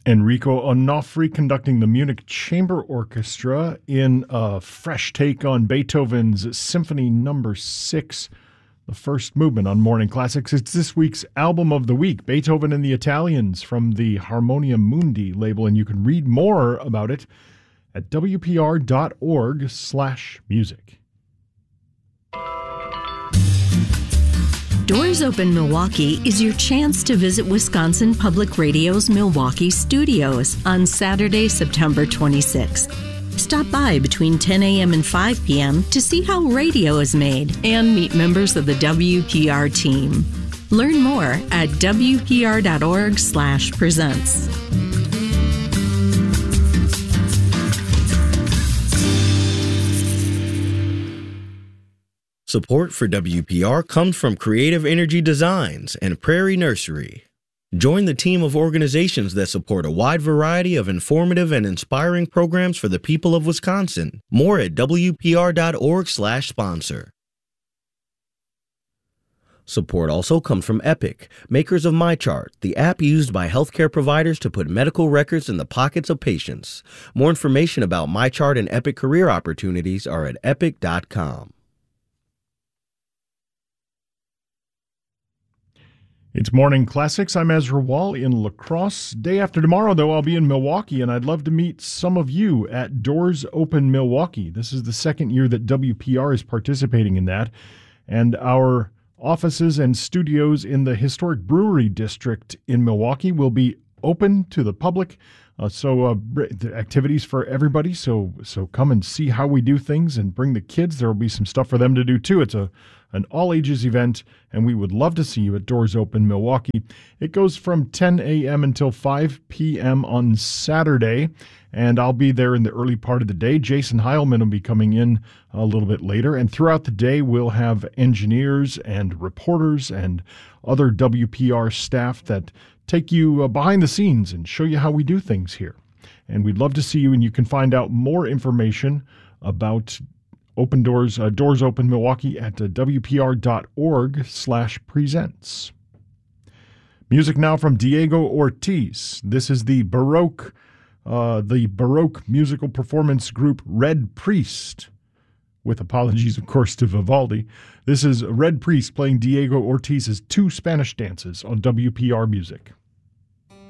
Enrico Onofri conducting the Munich Chamber Orchestra in a fresh take on Beethoven's Symphony No. 6, the first movement on Morning Classics. It's this week's Album of the Week, Beethoven and the Italians from the Harmonia Mundi label, and you can read more about it at wpr.org/music. Doors Open Milwaukee is your chance to visit Wisconsin Public Radio's Milwaukee studios on Saturday, September 26th. Stop by between 10 a.m. and 5 p.m. to see how radio is made and meet members of the WPR team. Learn more at wpr.org/presents. Support for WPR comes from Creative Energy Designs and Prairie Nursery. Join the team of organizations that support a wide variety of informative and inspiring programs for the people of Wisconsin. More at wpr.org/sponsor. Support also comes from Epic, makers of MyChart, the app used by healthcare providers to put medical records in the pockets of patients. More information about MyChart and Epic career opportunities are at epic.com. It's Morning Classics. I'm Ezra Wall in La Crosse. Day after tomorrow, though, I'll be in Milwaukee, and I'd love to meet some of you at Doors Open Milwaukee. This is the second year that WPR is participating in that, and our offices and studios in the historic brewery district in Milwaukee will be open to the public. The activities for everybody. So come and see how we do things and bring the kids. There will be some stuff for them to do too. It's an all ages event, and we would love to see you at Doors Open Milwaukee. It goes from 10 a.m. until 5 p.m. on Saturday, and I'll be there in the early part of the day. Jason Heilman will be coming in a little bit later, and throughout the day we'll have engineers and reporters and other WPR staff that take you behind the scenes and show you how we do things here. And we'd love to see you, and you can find out more information about Open Doors, Doors Open Milwaukee at wpr.org/presents. Music now from Diego Ortiz. This is the Baroque musical performance group Red Priest, with apologies, of course, to Vivaldi. This is Red Priest playing Diego Ortiz's Two Spanish Dances on WPR Music.